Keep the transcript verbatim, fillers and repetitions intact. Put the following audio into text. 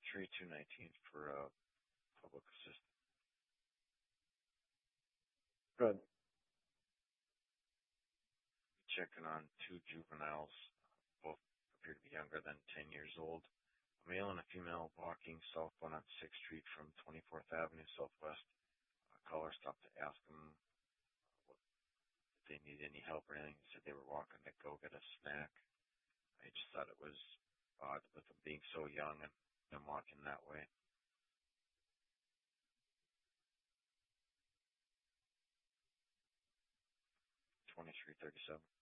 three two nineteen for uh, public assistant. Good. Checking on two juveniles, both appear to be younger than ten years old. A male and a female walking southbound on sixth Street from twenty-fourth Avenue Southwest. A caller stopped to ask them what, if they needed any help or anything. They said they were walking to go get a snack. I just thought it was odd with them being so young and them walking that way. twenty-three thirty-seven.